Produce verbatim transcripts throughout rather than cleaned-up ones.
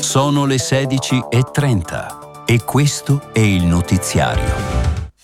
Sono le sedici e trenta e questo è il notiziario.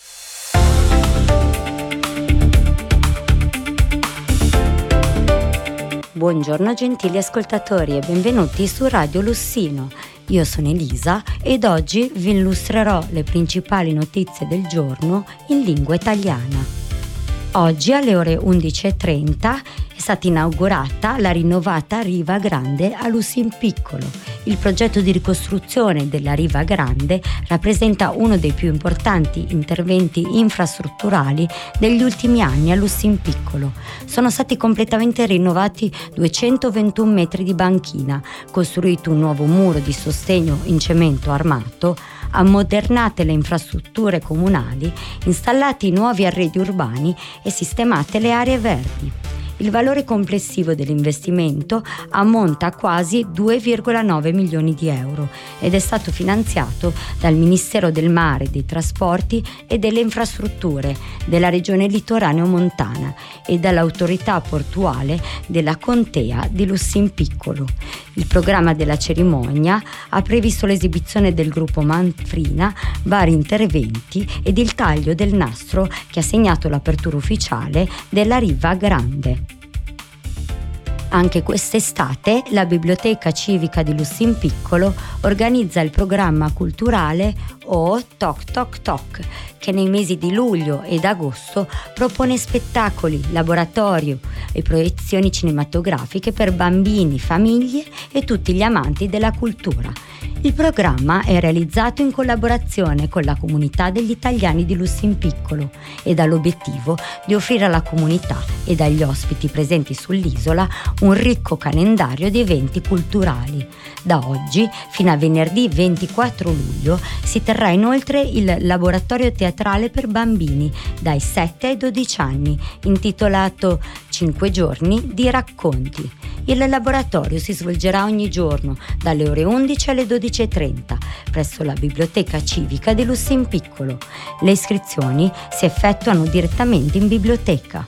Buongiorno gentili ascoltatori e benvenuti su Radio Lussino. Io sono Elisa ed oggi vi illustrerò le principali notizie del giorno in lingua italiana. Oggi alle ore undici e trenta è stata inaugurata la rinnovata Riva Grande a Lussinpiccolo. Il progetto di ricostruzione della Riva Grande rappresenta uno dei più importanti interventi infrastrutturali degli ultimi anni a Lussinpiccolo. Sono stati completamente rinnovati duecentoventuno metri di banchina, costruito un nuovo muro di sostegno in cemento armato, ammodernate le infrastrutture comunali, installati nuovi arredi urbani e sistemate le aree verdi. Il valore complessivo dell'investimento ammonta a quasi due virgola nove milioni di euro ed è stato finanziato dal Ministero del Mare, dei Trasporti e delle Infrastrutture della Regione Litoraneo-Montana e dall'autorità portuale della Contea di Lussinpiccolo. Il programma della cerimonia ha previsto l'esibizione del gruppo Manfrina, vari interventi ed il taglio del nastro che ha segnato l'apertura ufficiale della Riva Grande. Anche quest'estate la Biblioteca Civica di Lussinpiccolo organizza il programma culturale O Toc Toc Toc, che nei mesi di luglio ed agosto propone spettacoli, laboratorio e proiezioni cinematografiche per bambini, famiglie e tutti gli amanti della cultura. Il programma è realizzato in collaborazione con la comunità degli italiani di Lussinpiccolo ed ha l'obiettivo di offrire alla comunità ed agli ospiti presenti sull'isola un ricco calendario di eventi culturali. Da oggi fino a venerdì ventiquattro luglio si terrà inoltre il laboratorio teatrale per bambini dai sette ai dodici anni, intitolato cinque giorni di racconti. Il laboratorio si svolgerà ogni giorno dalle ore undici alle dodici e trenta presso la Biblioteca Civica di Lussinpiccolo. Le iscrizioni si effettuano direttamente in biblioteca.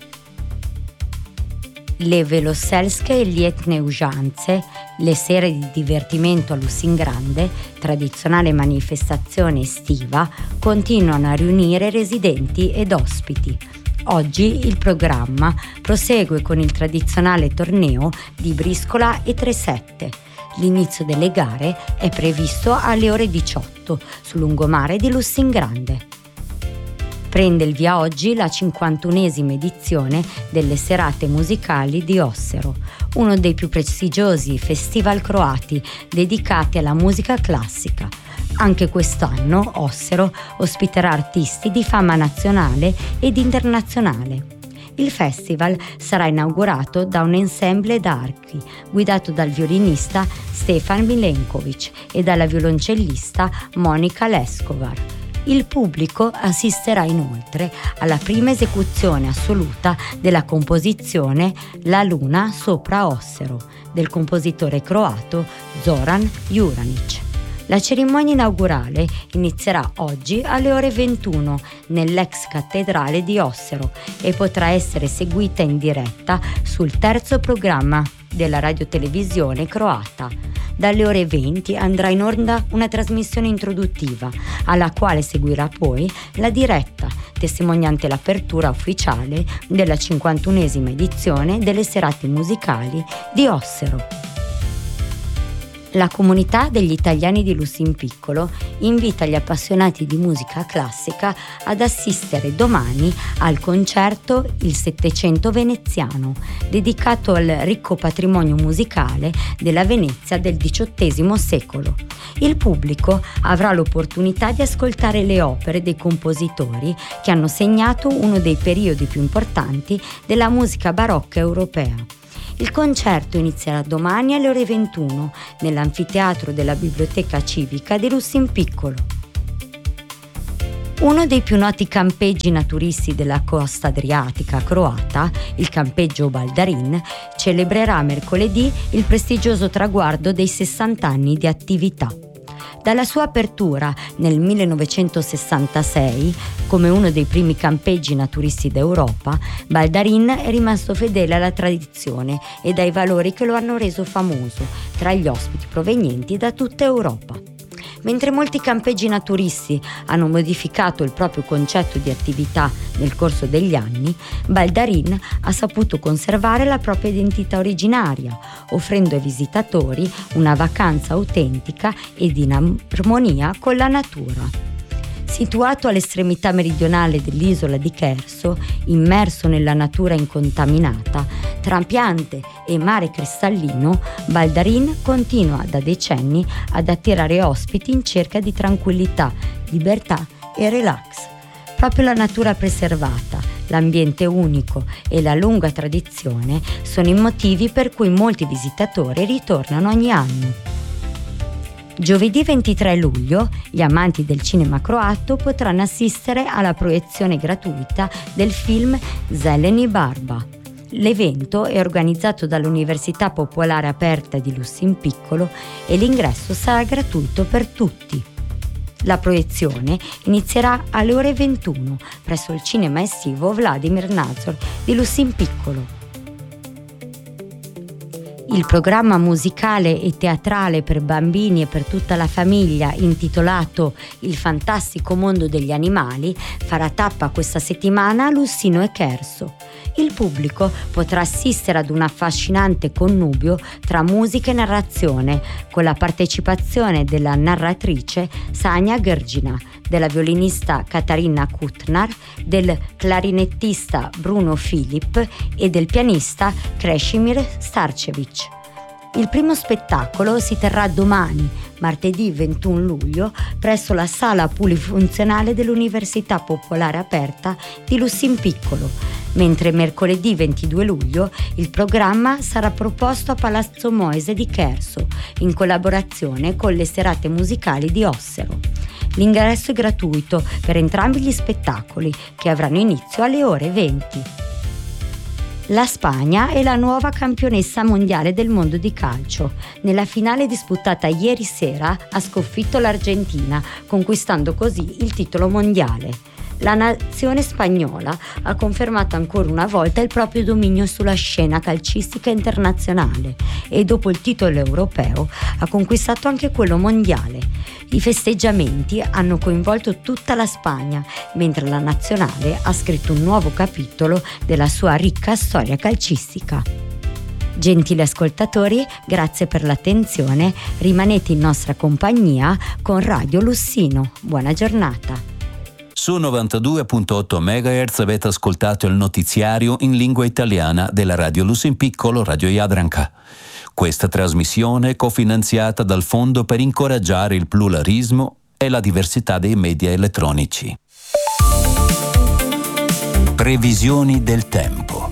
Le Veloselske Lietne Użance, le sere di divertimento a Lussingrande, tradizionale manifestazione estiva, continuano a riunire residenti ed ospiti. Oggi il programma prosegue con il tradizionale torneo di briscola e tresette. L'inizio delle gare è previsto alle ore diciotto sul lungomare di Lussingrande. Prende il via oggi la cinquantunesima edizione delle serate musicali di Ossero, uno dei più prestigiosi festival croati dedicati alla musica classica. Anche quest'anno Ossero ospiterà artisti di fama nazionale ed internazionale. Il festival sarà inaugurato da un ensemble d'archi guidato dal violinista Stefan Milenkovic e dalla violoncellista Monica Leskovar. Il pubblico assisterà inoltre alla prima esecuzione assoluta della composizione La luna sopra Ossero del compositore croato Zoran Juranic. La cerimonia inaugurale inizierà oggi alle ore ventuno nell'ex cattedrale di Ossero e potrà essere seguita in diretta sul terzo programma della radiotelevisione croata. Dalle ore venti andrà in onda una trasmissione introduttiva, alla quale seguirà poi la diretta, testimoniante l'apertura ufficiale della cinquantunesima edizione delle serate musicali di Ossero. La comunità degli italiani di Lussinpiccolo invita gli appassionati di musica classica ad assistere domani al concerto Il Settecento Veneziano, dedicato al ricco patrimonio musicale della Venezia del diciottesimo secolo. Il pubblico avrà l'opportunità di ascoltare le opere dei compositori che hanno segnato uno dei periodi più importanti della musica barocca europea. Il concerto inizierà domani alle ore ventuno nell'anfiteatro della Biblioteca Civica di Lussinpiccolo. Uno dei più noti campeggi naturisti della costa adriatica croata, il campeggio Baldarin, celebrerà mercoledì il prestigioso traguardo dei sessanta anni di attività. Dalla sua apertura nel millenovecentosessantasei, come uno dei primi campeggi naturisti d'Europa, Baldarin è rimasto fedele alla tradizione e ai valori che lo hanno reso famoso tra gli ospiti provenienti da tutta Europa. Mentre molti campeggi naturisti hanno modificato il proprio concetto di attività nel corso degli anni, Baldarin ha saputo conservare la propria identità originaria, offrendo ai visitatori una vacanza autentica ed in armonia con la natura. Situato all'estremità meridionale dell'isola di Cherso, immerso nella natura incontaminata, tra piante e mare cristallino, Baldarin continua da decenni ad attirare ospiti in cerca di tranquillità, libertà e relax. Proprio la natura preservata, l'ambiente unico e la lunga tradizione sono i motivi per cui molti visitatori ritornano ogni anno. Giovedì ventitré luglio gli amanti del cinema croato potranno assistere alla proiezione gratuita del film Zeleni barba. L'evento è organizzato dall'Università Popolare Aperta di Lussin Piccolo e l'ingresso sarà gratuito per tutti. La proiezione inizierà alle ore ventuno presso il cinema estivo Vladimir Nazor di Lussin Piccolo. Il programma musicale e teatrale per bambini e per tutta la famiglia, intitolato Il fantastico mondo degli animali, farà tappa questa settimana a Lussino e Cherso. Il pubblico potrà assistere ad un affascinante connubio tra musica e narrazione, con la partecipazione della narratrice Sanja Grgina, della violinista Katarina Kutnar, del clarinettista Bruno Filip e del pianista Krešimir Starčević. Il primo spettacolo si terrà domani, martedì ventuno luglio, presso la sala polifunzionale dell'Università Popolare Aperta di Lussin Piccolo, mentre mercoledì ventidue luglio il programma sarà proposto a Palazzo Moise di Cherso, in collaborazione con le serate musicali di Ossero. L'ingresso è gratuito per entrambi gli spettacoli, che avranno inizio alle ore venti. La Spagna è la nuova campionessa mondiale del mondo di calcio. Nella finale disputata ieri sera ha sconfitto l'Argentina, conquistando così il titolo mondiale. La nazione spagnola ha confermato ancora una volta il proprio dominio sulla scena calcistica internazionale e dopo il titolo europeo ha conquistato anche quello mondiale. I festeggiamenti hanno coinvolto tutta la Spagna, mentre la nazionale ha scritto un nuovo capitolo della sua ricca storia calcistica. Gentili ascoltatori, grazie per l'attenzione, rimanete in nostra compagnia con Radio Lussino. Buona giornata. Su novantadue virgola otto megahertz avete ascoltato il notiziario in lingua italiana della Radio Lussin Piccolo Radio Jadranka. Questa trasmissione è cofinanziata dal Fondo per incoraggiare il pluralismo e la diversità dei media elettronici. Previsioni del tempo.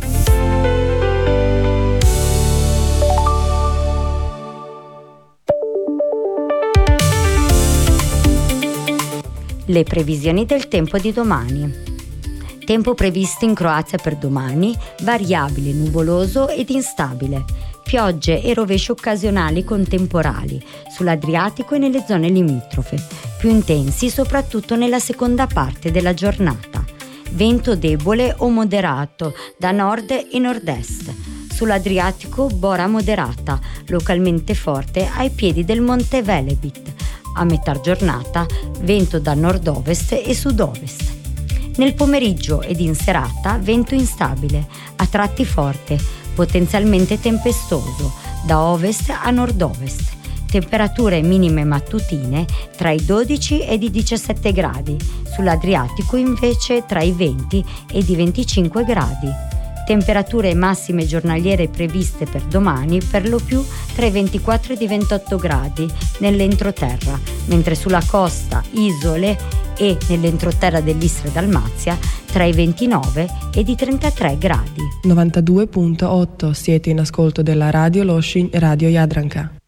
Le previsioni del tempo di domani. Tempo previsto in Croazia per domani, variabile, nuvoloso ed instabile. Piogge e rovesci occasionali con temporali sull'Adriatico e nelle zone limitrofe, più intensi soprattutto nella seconda parte della giornata. Vento debole o moderato da nord e nord-est. Sull'Adriatico bora moderata, localmente forte ai piedi del Monte Velebit. A metà giornata vento da nord-ovest e sud-ovest. Nel pomeriggio ed in serata vento instabile, a tratti forte, potenzialmente tempestoso, da ovest a nord-ovest. Temperature minime mattutine tra i dodici ed i diciassette gradi, sull'Adriatico invece tra i venti ed i venticinque gradi. Temperature massime giornaliere previste per domani per lo più tra i ventiquattro ed i ventotto gradi nell'entroterra, mentre sulla costa, isole e nell'entroterra dell'Istria e Dalmazia tra i ventinove ed i trentatré gradi. novantadue virgola otto siete in ascolto della Radio Lussin Radio Jadranka.